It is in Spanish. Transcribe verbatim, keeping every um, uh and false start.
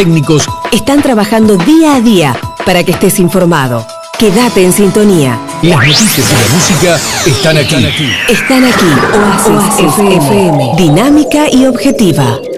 técnicos están trabajando día a día para que estés informado. Quédate en sintonía. Las noticias y la música están aquí. Están aquí. Oasis, Oasis F M. Dinámica y objetiva.